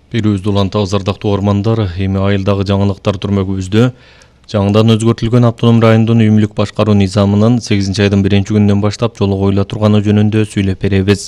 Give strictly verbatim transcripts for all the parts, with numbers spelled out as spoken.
Берүүбүздү улантабыз ардактуу угармандар. Эми айылдагы жаңылыктар түрмөгүбүздө жаңыдан өзгөртүлгөн автоном райондун үй мүлүк башкаруу низамынын сегизинчи айдын биринчи күнүнөн баштап жолго коюла турганы жөнүндө сүйлөп беребиз.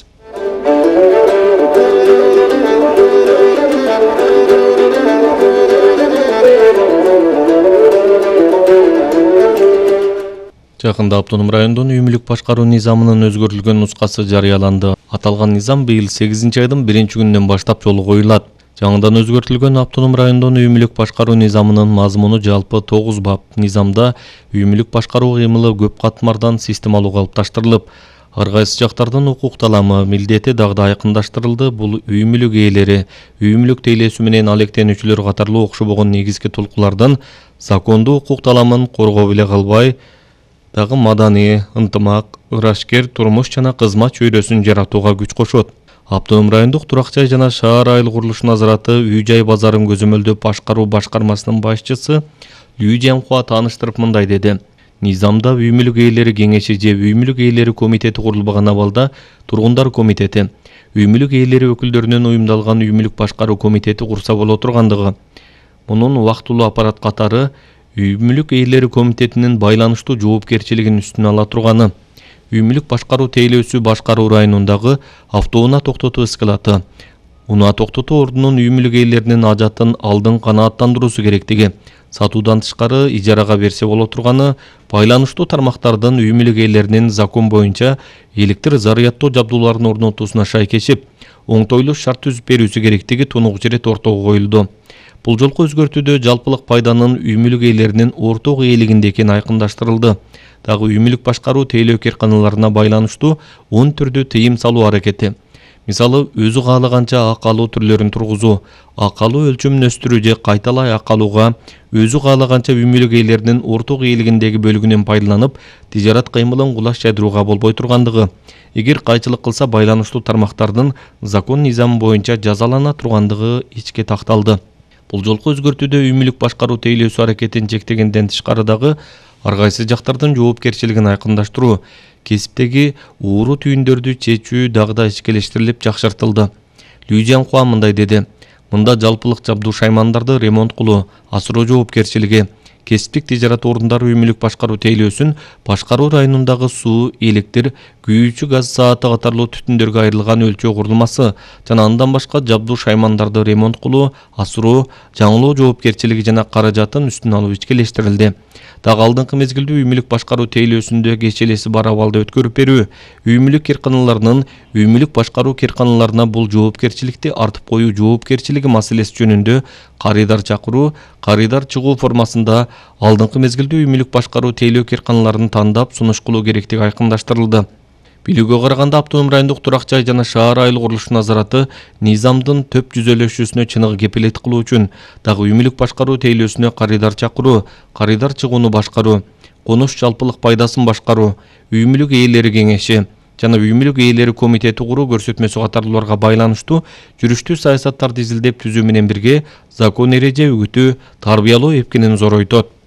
Жакында автоном райондун үй мүлүк башкаруу низамынын өзгөртүлгөн нускасы жарыяланды. Аталган низам быйыл сегизинчи айдын биринчи күнүнөн баштап жолго коюлат. Жаңыдан өзгөртүлгөн автоном райондун үй мүлүк башкаруу низамынын мазмуну жалпы тогуз бап. Низамда үй мүлүк башкаруу кыймылы көп катмардан системалуу калыпташтырылып, ар кайсы жактардын укук таламы, милдети дагы да айкындаштырылды. Бул үй мүлүк ээлери, үй мүлүк тейлөөсү менен алектенүүчүлөр катарлуу окшобогон негизги толкулардан закондуу укук таламын коргоо эле калбай, дагы маданий, ынтымак, ырашкер турмуш жана кызмат чөйрөсүн жаратууга күч кошот. Автоном райондук турак жай жана шаар айыл курулуш назараты үй жай базарын көзөмөлдөп башкаруу башкармасынын башчысы Лүү Жемхуа тааныштырып мындай деди. Низамда үй мүлүк ээлери кеңеши же үй мүлүк ээлери комитети курулбаган абалда тургундар комитети, үй мүлүк ээлери өкүлдөрүнөн уюмдалган үй мүлүк башкаруу комитети курса боло тургандыгы, мунун убактылуу аппарат катары үй мүлүк ээлери комитетинин байланыштуу жоопкерчилигин үстүнө ала турганы, үй мүлүк башкаруу тейлөөсү башкаруу районундагы автоунаа токтотуу эскалаты, унаа токтотуу ордунун үй мүлүк ээлеринин ажатын алдын канааттандыруусу керектиги, сатуудан тышкары ижарага берсе боло турганы, байланыштуу тармактардын үй мүлүк ээлеринин закон боюнча электр заряддоо жабдууларын орнотуусуна шайкешип, оңтойлуу шарт түзүп берүүсү керектиги тунук ирет ортого коюлду. Бул жолку өзгөртүүдө жалпылык пайданын үй мүлүк ээлеринин орток ээлигинде экени айкындаштырылды. Дагы үй мүлүк башкаруу тейлөө керканаларына байланыштуу он түрдүү тыйым салуу аракети. Мисалы, өзү каалаганча акы алуу түрлөрүн тургузуу, акы алуу өлчөмүн өстүрүү же кайталай акы алууга, өзү каалаганча үй мүлүк ээлеринин орток ээлигиндеги бөлүгүнөн пайдаланып, тижарат кыймылын кулаш жайдырууга болбой тургандыгы. Эгер кайчылык кылса байланыштуу тармактардын закон низамы боюнча жазалана тургандыгы ичке такталды. Бул жолку өзгөртүүдө үй мүлүк башкаруу тейлөөсү аракетин чектегенден тышкары дагы ар кайсы жактардын жоопкерчилигин айкындаштыруу, кесиптеги ууру түйүндөрдү чечүү дагы да ичкелештирилип жакшыртылды. Лүү Жемхуа мындай деди. Мында жалпылык жабдуу шаймандарды ремонт кылуу, асыроо жоопкерчилиги, кесиптик тижарат ордундары үй мүлүк башкаруу тейлөөсүн башкаруу районундагы суу, электр, күйүүчү газ сааты катарлуу түтүндөргө айрылган өлчөө курулмасы жана андан башка жабдуу шаймандарды ремонт кылуу, асыроо, жаңылоо жоопкерчилиги жана каражатын үстүнө алуу ичкелештирилди. Дагы алдыңкы мезгилде үй мүлүк башкаруу тейлөөсүндө кечелеси бар абалды өткөрүп берүү, үй мүлүк керканаларынын үй мүлүк башкаруу керканаларына бул жоопкерчиликти артып коюу жоопкерчилиги маселеси жөнүндө карыйдар чакыруу, карыйдар чыгуу формасында алдыңкы мезгилде үй мүлүк башкаруу тейлөө керканаларын тандап сунуш кылуу керектиги айкындаштырылды. Билүүгө караганда автоном райондук турак жай жана шаар айыл курулуш назараты низамдын төп жүзөлөшүүсүнө чыныгы кепилет кылуу үчүн дагы үй мүлүк башкаруу тейлөөсүнө карыйдар чакыруу, карыйдар чыгууну башкаруу, конуш жалпылык пайдасын башкаруу, үй мүлүк ээлери кеңеши жана үй мүлүк ээлери комитети куруу көрсөтмөсү катарлууларга байланыштуу жүрүштүү саясаттарды изилдеп түзүү менен бирге закон эреже үгүтүү, тарбиялоо эпкинин зоройтот.